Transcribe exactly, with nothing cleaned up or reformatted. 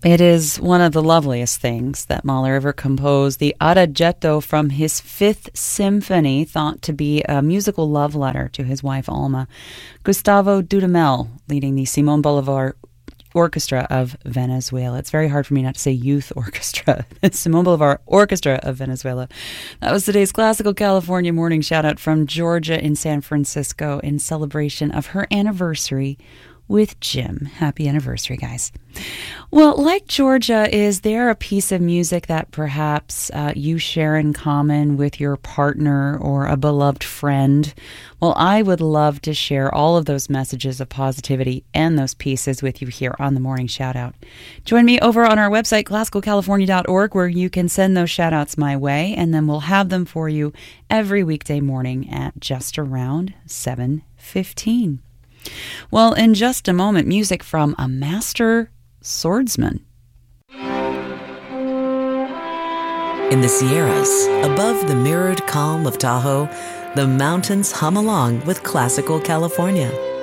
It is one of the loveliest things that Mahler ever composed, the Adagietto from his Fifth Symphony, thought to be a musical love letter to his wife Alma. Gustavo Dudamel leading the Simon Bolivar Orchestra of Venezuela. It's very hard for me not to say youth orchestra. Simon Bolivar Orchestra of Venezuela. That was today's Classical California morning shout out from Georgia in San Francisco in celebration of her anniversary with Jim. Happy anniversary, guys. Well, like Georgia, is there a piece of music that perhaps uh, you share in common with your partner or a beloved friend? Well, I would love to share all of those messages of positivity and those pieces with you here on the Morning Shoutout. Join me over on our website, classical california dot org, where you can send those shoutouts my way, and then we'll have them for you every weekday morning at just around seven fifteen. Well, in just a moment, music from a master swordsman. In the Sierras, above the mirrored calm of Tahoe, the mountains hum along with Classical California.